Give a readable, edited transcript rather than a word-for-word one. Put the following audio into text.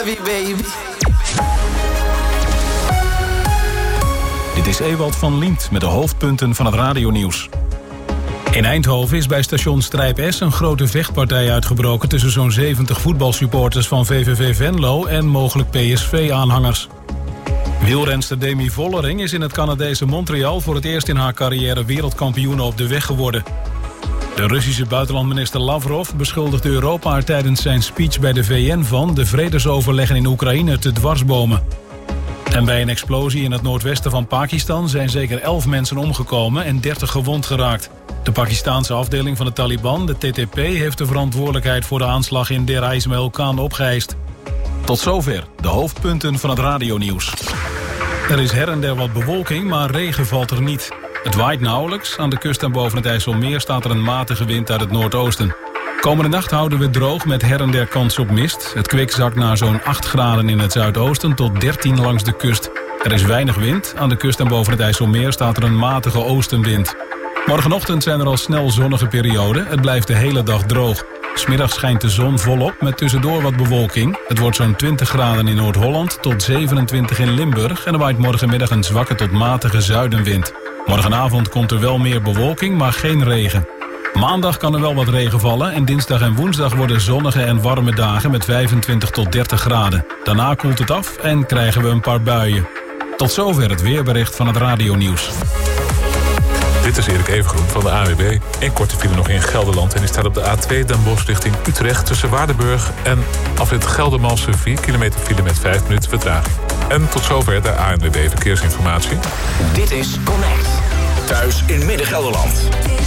heavy, baby. Dit is Ewald van Liemt met de hoofdpunten van het radionieuws. In Eindhoven is bij station Strijp S een grote vechtpartij uitgebroken tussen zo'n 70 voetbalsupporters van VVV Venlo en mogelijk PSV-aanhangers. Wielrenster Demi Vollering is in het Canadese Montreal voor het eerst in haar carrière wereldkampioene op de weg geworden. De Russische buitenlandminister Lavrov beschuldigde Europa er tijdens zijn speech bij de VN van de vredesoverleggen in Oekraïne te dwarsbomen. En bij een explosie in het noordwesten van Pakistan zijn zeker 11 mensen omgekomen en 30 gewond geraakt. De Pakistaanse afdeling van de Taliban, de TTP, heeft de verantwoordelijkheid voor de aanslag in Der Ismail Khan opgeëist. Tot zover de hoofdpunten van het radionieuws. Er is her en der wat bewolking, maar regen valt er niet. Het waait nauwelijks. Aan de kust en boven het IJsselmeer staat er een matige wind uit het noordoosten. Komende nacht houden we het droog met her en der kans op mist. Het kwik zakt naar zo'n 8 graden in het zuidoosten tot 13 langs de kust. Er is weinig wind. Aan de kust en boven het IJsselmeer staat er een matige oostenwind. Morgenochtend zijn er al snel zonnige perioden. Het blijft de hele dag droog. 's Middags schijnt de zon volop met tussendoor wat bewolking. Het wordt zo'n 20 graden in Noord-Holland tot 27 in Limburg. En er waait morgenmiddag een zwakke tot matige zuidenwind. Morgenavond komt er wel meer bewolking, maar geen regen. Maandag kan er wel wat regen vallen en dinsdag en woensdag worden zonnige en warme dagen met 25 tot 30 graden. Daarna koelt het af en krijgen we een paar buien. Tot zover het weerbericht van het radionieuws. Dit is Erik Evengroen van de AWB. Een korte file nog in Gelderland en die staat op de A2 Den Bosch richting Utrecht tussen Waardenburg en afrit Geldermalsen 4 kilometer file met 5 minuten vertraging. En tot zover de ANWB Verkeersinformatie. Dit is Connect. Thuis in Midden-Gelderland.